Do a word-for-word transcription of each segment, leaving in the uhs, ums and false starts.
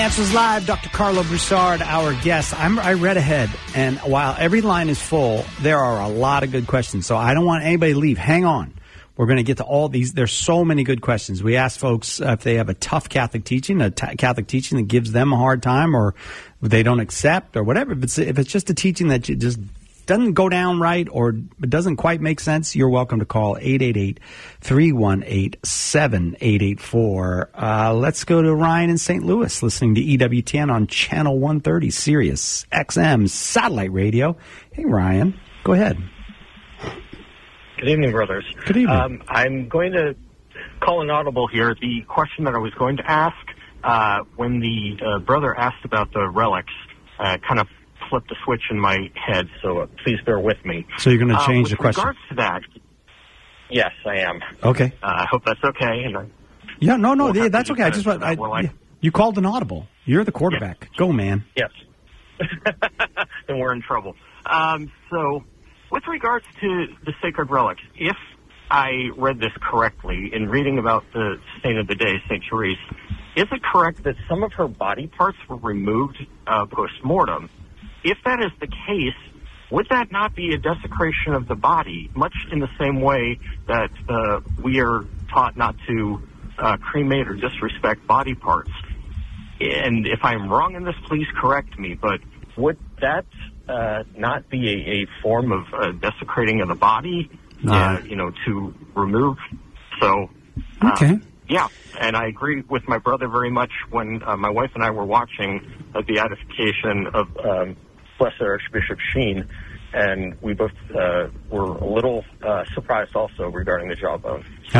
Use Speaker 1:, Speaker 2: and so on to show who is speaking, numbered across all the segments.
Speaker 1: Answers Live, Doctor Carlo Broussard, our guest. I'm, I read ahead, and while every line is full, there are a lot of good questions. So I don't want anybody to leave. Hang on. We're going to get to all these. There's so many good questions. We asked folks uh, if they have a tough Catholic teaching, a t- Catholic teaching that gives them a hard time or they don't accept or whatever. If it's, if it's just a teaching that you just doesn't go down right or it doesn't quite make sense, you're welcome to call eight eight eight, three one eight, seven eight eight four. Uh, let's go to Ryan in Saint Louis, listening to E W T N on Channel one thirty, Sirius X M Satellite Radio. Hey, Ryan, go ahead.
Speaker 2: Good evening, brothers.
Speaker 1: Good evening.
Speaker 2: Um, I'm going to call an audible here. The question that I was going to ask uh, when the uh, brother asked about the relics uh, kind of flipped a switch in my head, so uh, please bear with me.
Speaker 1: So you're going to change
Speaker 2: uh,
Speaker 1: the question?
Speaker 2: With regards to that, yes, I am.
Speaker 1: Okay.
Speaker 2: Uh, I hope that's okay. And I,
Speaker 1: yeah, no, no,
Speaker 2: we'll
Speaker 1: yeah, that's okay. I just want, I,
Speaker 2: I,
Speaker 1: you called an audible. You're the quarterback.
Speaker 2: Yes.
Speaker 1: Go, man.
Speaker 2: Yes. Then we're in trouble. Um, so, with regards to the sacred relics, if I read this correctly in reading about the saint of the day, Saint Therese, is it correct that some of her body parts were removed uh, post-mortem? If that is the case, would that not be a desecration of the body, much in the same way that uh, we are taught not to uh, cremate or disrespect body parts? And if I'm wrong in this, please correct me, but would that uh, not be a, a form of uh, desecrating of the body,
Speaker 1: yeah.
Speaker 2: uh, you know, to remove? So, uh,
Speaker 1: okay.
Speaker 2: Yeah, and I agree with my brother very much when uh, my wife and I were watching uh, the beatification of um, Blessed Archbishop Sheen, and we both uh, were a little uh, surprised also regarding the jawbone. So,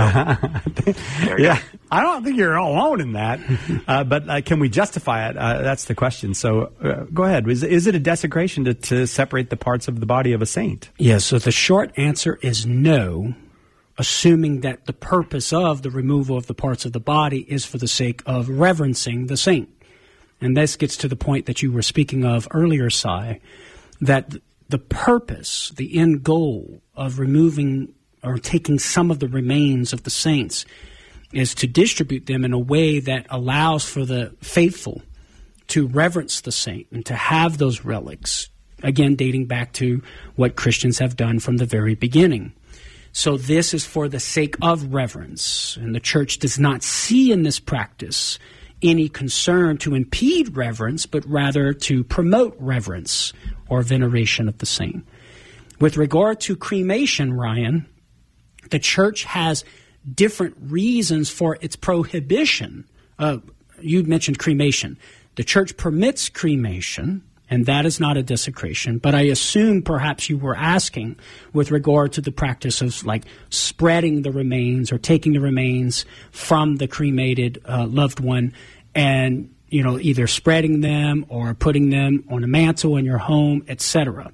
Speaker 1: yeah, I don't think you're alone in that, uh, but uh, can we justify it? Uh, that's the question. So uh, go ahead. Is, is it a desecration to, to separate the parts of the body of a saint?
Speaker 3: Yeah, so the short answer is no, assuming that the purpose of the removal of the parts of the body is for the sake of reverencing the saint. And this gets to the point that you were speaking of earlier, Si, that the purpose, the end goal of removing or taking some of the remains of the saints is to distribute them in a way that allows for the faithful to reverence the saint and to have those relics, again, dating back to what Christians have done from the very beginning. So this is for the sake of reverence, and the church does not see in this practice any concern to impede reverence, but rather to promote reverence or veneration of the saint. With regard to cremation, Ryan, the church has different reasons for its prohibition. Uh, you mentioned cremation. The church permits cremation, and that is not a desecration. But I assume perhaps you were asking with regard to the practice of like spreading the remains or taking the remains from the cremated uh, loved one and, you know, either spreading them or putting them on a mantle in your home, et cetera.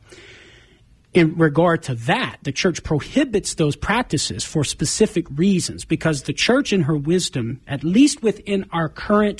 Speaker 3: In regard to that, the church prohibits those practices for specific reasons because the church in her wisdom, at least within our current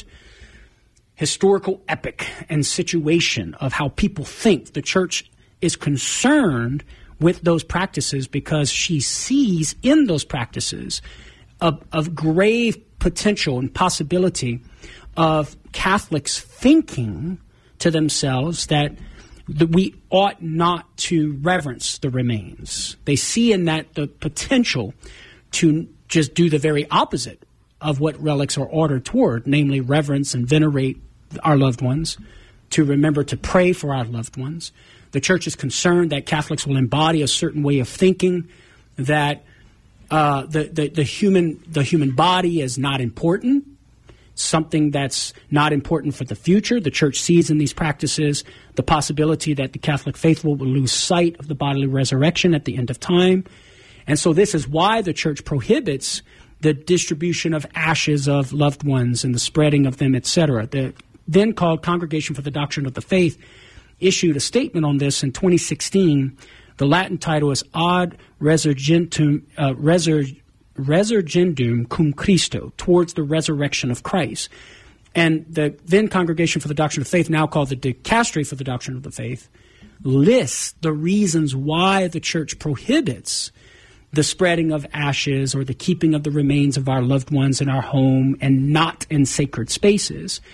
Speaker 3: historical epoch and situation of how people think, the church is concerned with those practices because she sees in those practices of, of grave potential and possibility of Catholics thinking to themselves that that we ought not to reverence the remains. They see in that the potential to just do the very opposite of what relics are ordered toward, namely reverence and venerate our loved ones, to remember to pray for our loved ones. The church is concerned that Catholics will embody a certain way of thinking, that uh, the, the, the human the human body is not important, something that's not important for the future. The church sees in these practices the possibility that the Catholic faithful will lose sight of the bodily resurrection at the end of time. And so this is why the church prohibits the distribution of ashes of loved ones and the spreading of them, et cetera. The then called Congregation for the Doctrine of the Faith issued a statement on this in twenty sixteen. The Latin title is Ad Resurgentum, uh, Resur, Resurgendum cum Christo, towards the resurrection of Christ. And the then Congregation for the Doctrine of Faith, now called the Dicastery for the Doctrine of the Faith, lists the reasons why the church prohibits the spreading of ashes or the keeping of the remains of our loved ones in our home and not in sacred spaces.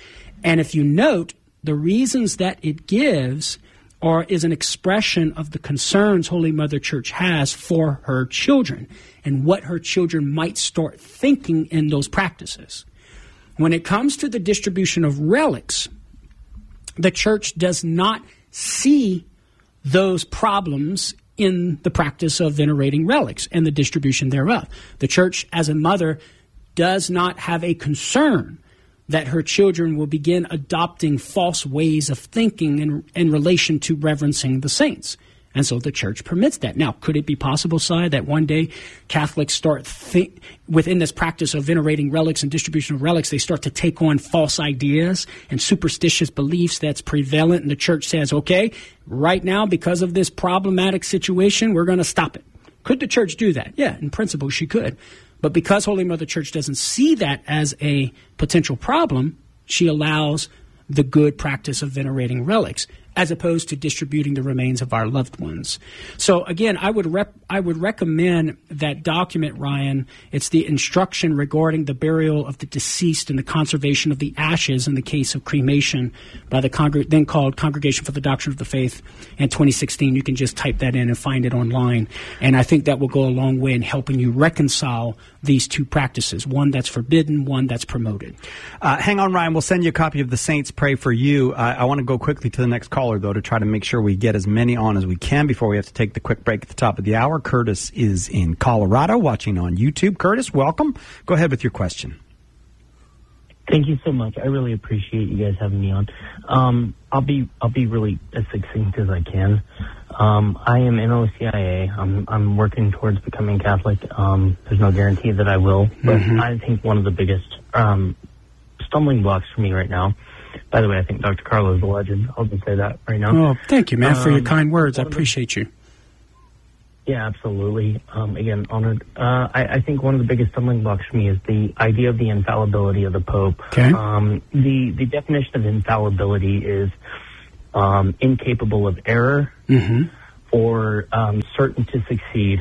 Speaker 3: And if you note, the reasons that it gives or is an expression of the concerns Holy Mother Church has for her children and what her children might start thinking in those practices. When it comes to the distribution of relics, the Church does not see those problems in the practice of venerating relics and the distribution thereof. The Church, as a mother, does not have a concern that her children will begin adopting false ways of thinking in, in relation to reverencing the saints. And so the Church permits that. Now, could it be possible, Si, that one day Catholics start, think, within this practice of venerating relics and distribution of relics, they start to take on false ideas and superstitious beliefs that's prevalent, and the Church says, okay, right now, because of this problematic situation, we're going to stop it. Could the Church do that? Yeah, in principle, she could. But because Holy Mother Church doesn't see that as a potential problem, she allows the good practice of venerating relics, as opposed to distributing the remains of our loved ones. So again, I would rep- I would recommend that document, Ryan. It's the instruction regarding the burial of the deceased and the conservation of the ashes in the case of cremation by the congr- then called Congregation for the Doctrine of the Faith in twenty sixteen. You can just type that in and find it online. And I think that will go a long way in helping you reconcile these two practices, one that's forbidden, one that's promoted.
Speaker 1: Uh, hang on, Ryan. We'll send you a copy of The Saints Pray for You. Uh, I want to go quickly to the next caller, though, to try to make sure we get as many on as we can before we have to take the quick break at the top of the hour. Curtis is in Colorado watching on YouTube. Curtis, welcome. Go ahead with your question.
Speaker 4: Thank you so much. I really appreciate you guys having me on. Um, I'll be I'll be really as succinct as I can. Um, I am in O C I A. I'm I'm working towards becoming Catholic. Um, there's no guarantee that I will, but mm-hmm. I think one of the biggest um, stumbling blocks for me right now. By the way, I think Doctor Carlo is a legend. I'll just say that right now.
Speaker 3: Oh, thank you, man, um, for your kind words. I appreciate you.
Speaker 4: Yeah, absolutely. Um, again, honored. Uh, I, I think one of the biggest stumbling blocks for me is the idea of the infallibility of the Pope.
Speaker 3: Okay.
Speaker 4: Um, the, the definition of infallibility is um, incapable of error,
Speaker 3: mm-hmm.
Speaker 4: or um, certain to succeed,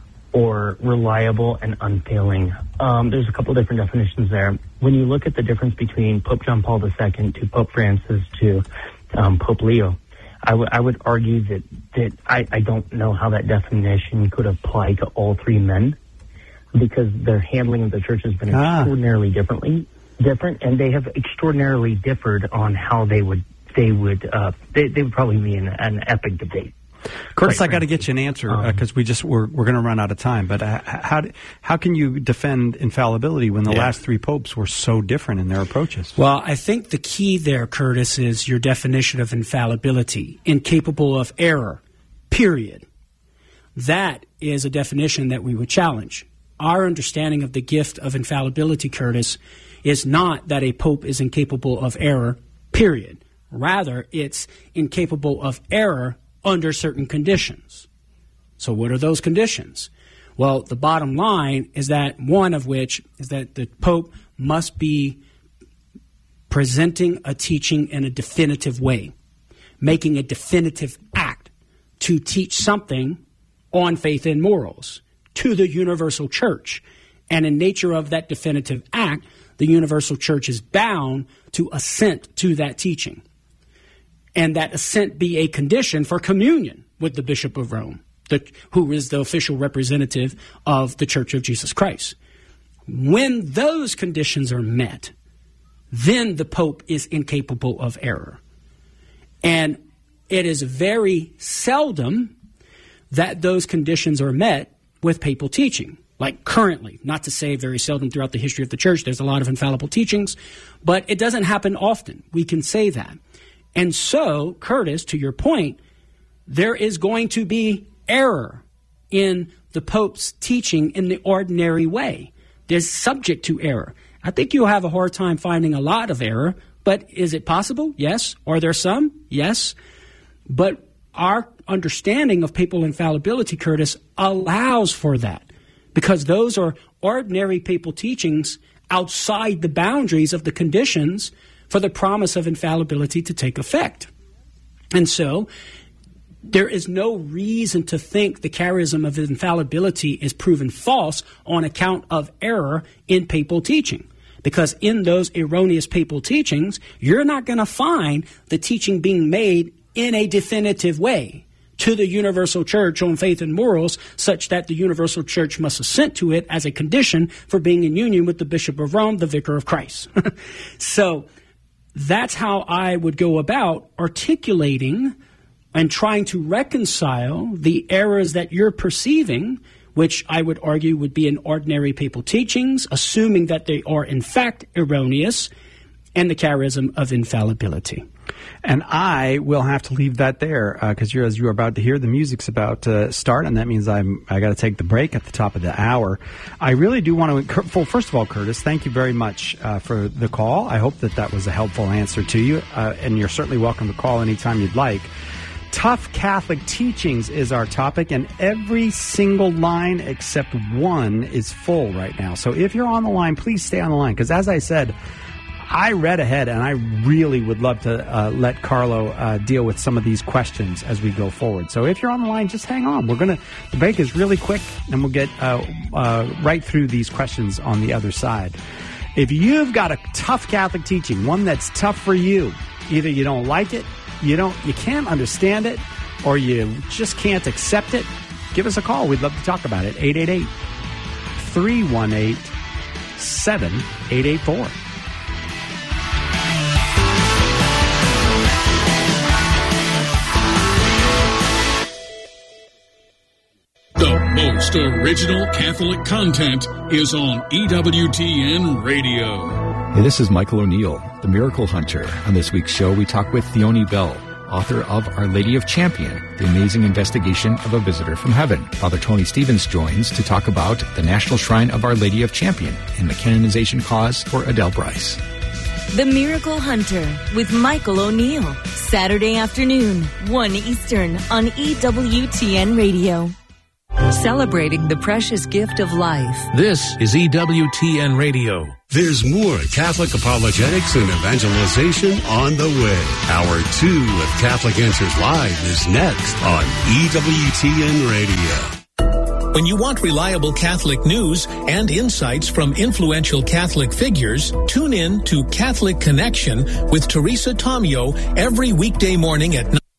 Speaker 4: or reliable and unfailing. Um, there's a couple different definitions there. When you look at the difference between Pope John Paul the Second to Pope Francis to um, Pope Leo, I, w- I would argue that, that I, I don't know how that definition could apply to all three men, because their handling of the church has been
Speaker 1: ah.
Speaker 4: extraordinarily differently different, and they have extraordinarily differed on how they would they would uh, they, they would probably be in an epic debate.
Speaker 1: Curtis,
Speaker 4: Quite
Speaker 1: I got to get you an answer because uh, we just we're we're going to run out of time. But uh, how how can you defend infallibility when the yeah. last three popes were so different in their approaches?
Speaker 3: Well, I think the key there, Curtis, is your definition of infallibility: incapable of error. Period. That is a definition that we would challenge. Our understanding of the gift of infallibility, Curtis, is not that a pope is incapable of error. Period. Rather, it's incapable of error under certain conditions. So what are those conditions? Well, the bottom line is that one of which is that the Pope must be presenting a teaching in a definitive way, making a definitive act to teach something on faith and morals to the universal church. And in nature of that definitive act, the universal church is bound to assent to that teaching. And that assent be a condition for communion with the Bishop of Rome, the, who is the official representative of the Church of Jesus Christ. When those conditions are met, then the Pope is incapable of error. And it is very seldom that those conditions are met with papal teaching. Like currently, not to say very seldom throughout the history of the Church, there's a lot of infallible teachings, but it doesn't happen often. We can say that. And so, Curtis, to your point, there is going to be error in the Pope's teaching in the ordinary way. There's subject to error. I think you'll have a hard time finding a lot of error, but is it possible? Yes. Are there some? Yes. But our understanding of papal infallibility, Curtis, allows for that, because those are ordinary papal teachings outside the boundaries of the conditions for the promise of infallibility to take effect. And so there is no reason to think the charism of infallibility is proven false on account of error in papal teaching. Because in those erroneous papal teachings, you're not going to find the teaching being made in a definitive way to the universal church on faith and morals, such that the universal church must assent to it as a condition for being in union with the Bishop of Rome, the Vicar of Christ. So that's how I would go about articulating and trying to reconcile the errors that you're perceiving, which I would argue would be in ordinary papal teachings, assuming that they are in fact erroneous, and the charism of infallibility.
Speaker 1: And I will have to leave that there because uh, you're as you're about to hear, the music's about to start, and that means I'm I got to take the break at the top of the hour. I really do want to. Well, first of all, Curtis, thank you very much uh, for the call. I hope that that was a helpful answer to you, uh, and you're certainly welcome to call anytime you'd like. Tough Catholic teachings is our topic, and every single line except one is full right now. So if you're on the line, please stay on the line because, as I said, I read ahead, and I really would love to uh, let Carlo uh, deal with some of these questions as we go forward. So if you're on the line, just hang on. We're gonna the break is really quick, and we'll get uh, uh, right through these questions on the other side. If you've got a tough Catholic teaching, one that's tough for you, either you don't like it, you don't, you can't understand it, or you just can't accept it, give us a call. We'd love to talk about it. eight eight eight, three one eight, seven eight eight four.
Speaker 5: The most original Catholic content is on E W T N Radio.
Speaker 6: Hey, this is Michael O'Neill, the Miracle Hunter. On this week's show, we talk with Theoni Bell, author of Our Lady of Champion, the amazing investigation of a visitor from heaven. Father Tony Stevens joins to talk about the National Shrine of Our Lady of Champion and the canonization cause for Adele Bryce.
Speaker 7: The Miracle Hunter with Michael O'Neill, Saturday afternoon, one Eastern on E W T N Radio. Celebrating the precious gift of life.
Speaker 8: This is E W T N Radio.
Speaker 9: There's more Catholic apologetics and evangelization on the way. Hour two of Catholic Answers Live is next on E W T N Radio.
Speaker 8: When you want reliable Catholic news and insights from influential Catholic figures, tune in to Catholic Connection with Teresa Tomeo every weekday morning at nine.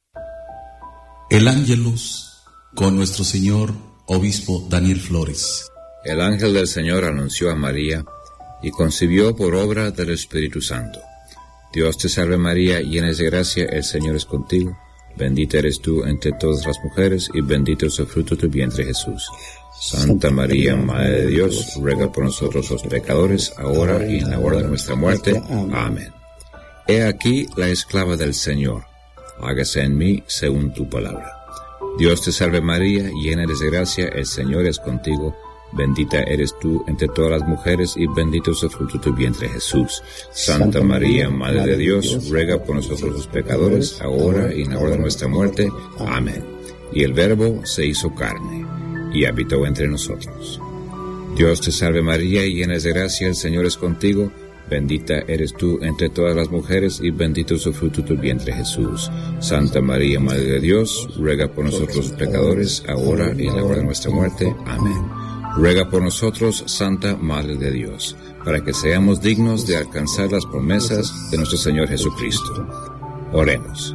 Speaker 10: El Ángelus con nuestro Señor Obispo Daniel Flores.
Speaker 11: El ángel del Señor anunció a María y concibió por obra del Espíritu Santo. Dios te salve María, llena de gracia, el Señor es contigo. Bendita eres tú entre todas las mujeres y bendito es el fruto de tu vientre Jesús. Santa María, Madre de Dios, ruega por nosotros los pecadores, ahora y en la hora de nuestra muerte. Amén. He aquí la esclava del Señor. Hágase en mí según tu palabra. Dios te salve María, llena eres de gracia, el Señor es contigo. Bendita eres tú entre todas las mujeres y bendito es el fruto de tu vientre Jesús. Santa María, Madre de Dios, ruega por nosotros los pecadores, ahora y en la hora de nuestra muerte. Amén. Y el Verbo se hizo carne y habitó entre nosotros. Dios te salve María, llena eres de gracia, el Señor es contigo. Bendita eres tú entre todas las mujeres y bendito es el fruto de tu vientre Jesús. Santa María, Madre de Dios, ruega por nosotros los pecadores, ahora y en la hora de nuestra muerte. Amén. Ruega por nosotros, Santa Madre de Dios, para que seamos dignos de alcanzar las promesas de nuestro Señor Jesucristo. Oremos.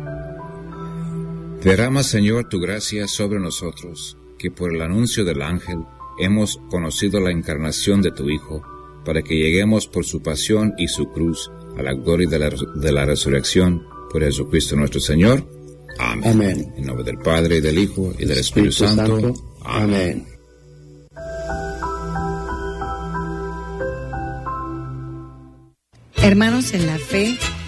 Speaker 11: Derrama, Señor, tu gracia sobre nosotros, que por el anuncio del ángel hemos conocido la encarnación de tu Hijo, para que lleguemos por su pasión y su cruz a la gloria de la, de la resurrección por Jesucristo nuestro Señor. Amén. Amén. En nombre del Padre, y del Hijo, y del Espíritu, Espíritu Santo. Santo. Amén. Amén.
Speaker 12: Hermanos en la fe,